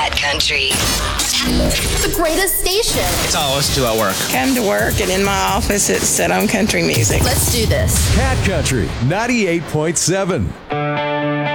Cat Country. The greatest station. It's all I listen to at work. Come to work, and in my office, it's set on country music. Let's do this. Cat Country 98.7.